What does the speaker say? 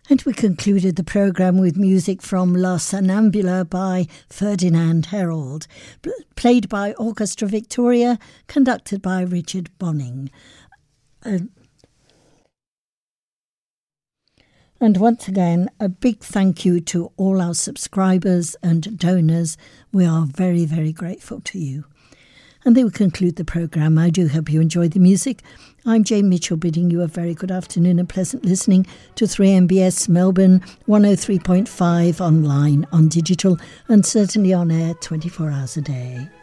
And we concluded the programme with music from La Sonnambula by Ferdinand Herold, played by Orchestra Victoria, conducted by Richard Bonning. And once again, a big thank you to all our subscribers and donors. We are very, very grateful to you. And they will conclude the programme. I do hope you enjoyed the music. I'm Jane Mitchell, bidding you a very good afternoon and pleasant listening to 3MBS Melbourne 103.5 online, on digital, and certainly on air 24 hours a day.